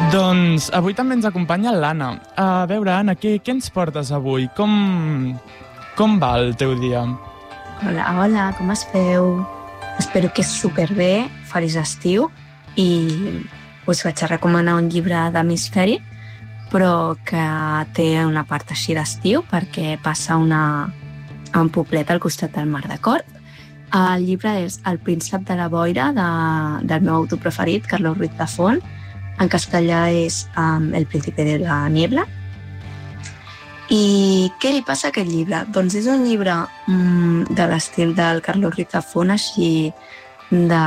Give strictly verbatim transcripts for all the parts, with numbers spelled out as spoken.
Doncs avui també ens acompanya l'Anna. A veure, Anna, què, què ens portes avui? Com, com va el teu dia? Hola, hola, com esteu? Espero que superbé, faris estiu i us vaig a recomanar un llibre d'hemisferi, però que té una part així d'estiu perquè passa una, a un poblet al costat del mar, d'acord? El llibre és El príncep de la boira, de, del meu autor preferit, Carlos Ruiz Zafón. En castellà és um, El príncipe de la niebla. I què li passa a aquest llibre? Doncs és un llibre um, de l'estil del Carlos Ruiz Zafón, així de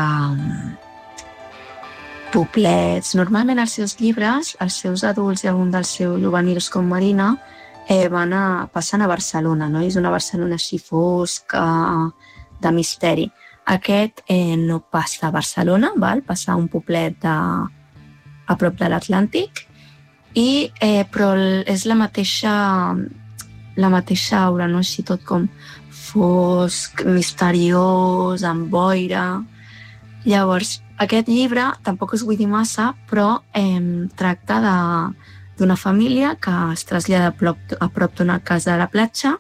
poblets. Normalment els seus llibres, els seus adults i algun dels seus juvenils com Marina, eh, van a, passen a Barcelona, no? És una Barcelona així fosca, de misteri. Aquest eh, no passa a Barcelona, val? Passa a un poblet de, a prop de l'Atlàntic, i, eh, però és la mateixa, la mateixa aura, no? Així tot com fosc, misteriós, amb boira. Llavors, aquest llibre, tampoc us vull dir massa, però eh, tracta de, d'una família que es trasllada a prop, a prop d'una casa a la platja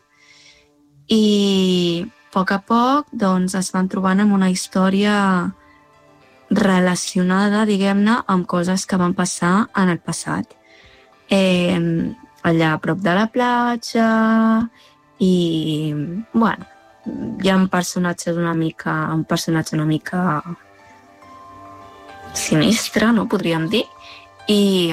i a poc a poc doncs, es van trobant amb una història relacionada, diguem-ne, amb coses que van passar en el passat. Eh, allà a prop de la platja i, bueno, hi ha personatges una mica, un personatge una mica sinistre, no podríem dir, i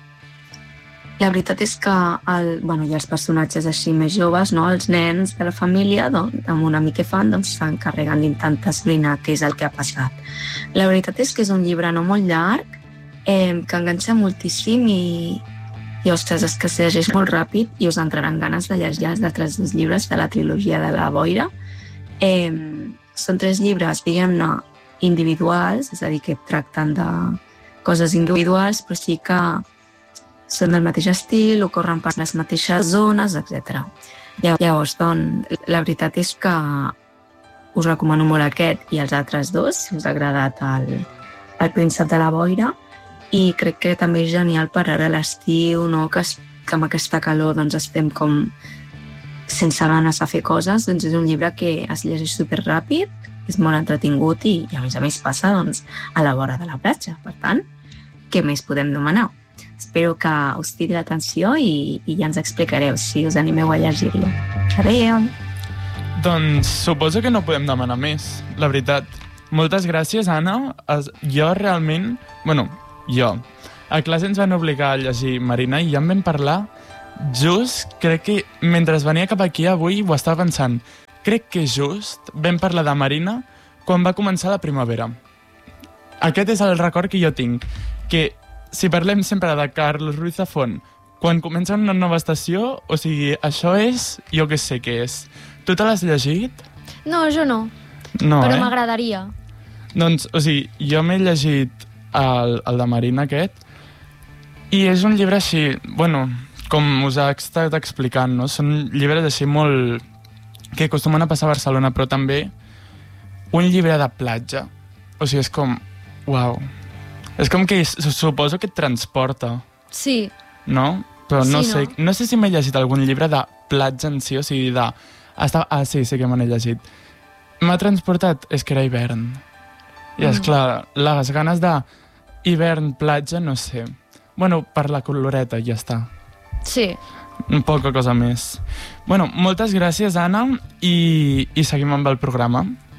la veritat és que el, bueno, hi ha els personatges així més joves, no? Els nens de la família, doncs, amb un amic que fan, doncs, s'encarreguen d'intentar esbrinar què és el que ha passat. La veritat és que és un llibre no molt llarg, eh, que enganxa moltíssim i, i, ostres, és que es llegeix molt ràpid i us entraran ganes de llegir els altres dos llibres de la trilogia de la boira. Eh, són tres llibres, diguem-ne, individuals, és a dir, que tracten de coses individuals, però sí que són del mateix estil, ocorren per les mateixes zones, etcètera. Llavors, doncs, la veritat és que us recomano molt aquest i els altres dos, si us ha agradat el, el príncep de la boira, i crec que també és genial per ara l'estiu, no? que, es, que amb aquesta calor doncs, estem com sense ganes de fer coses, doncs és un llibre que es llegeix superràpid, és molt entretingut i, i a més a més passa doncs, a la vora de la platja. Per tant, què més podem demanar? Espero que us tiri l'atenció i, i ja ens explicareu si us animeu a llegir-lo. Adéu! Doncs suposo que no podem demanar més, la veritat. Moltes gràcies, Anna. Jo realment... Bueno, jo. A classe ens van obligar a llegir Marina i ja en vam parlar just, crec que mentre venia cap aquí avui ho estava pensant. Crec que just vam parlar de Marina quan va començar la primavera. Aquest és el record que jo tinc, que si parlem sempre de Carlos Ruiz Zafón, quan comença una nova estació, o sigui, això és, jo què sé què és. Tu te l'has llegit? No, jo no, no però eh? m'agradaria. Doncs, o sigui, jo m'he llegit el, el de Marina aquest, i és un llibre així, bueno, com us ha estat explicant, no? Són llibres així molt... que acostumen a passar a Barcelona, però també un llibre de platja. O sigui, és com... Uau... És com que suposo que et transporta. Sí. No? Però no, sí, sé, no? no sé si m'he llegit algun llibre de platja en si, o sigui, de... Està... Ah, sí, sí que me n'he llegit. M'ha transportat, és que era hivern. I és clar, les ganes de hivern, platja, no sé. Bueno, per la coloreta, ja està. Sí. Poca cosa més. Bueno, moltes gràcies, Anna, i, i seguim amb el programa.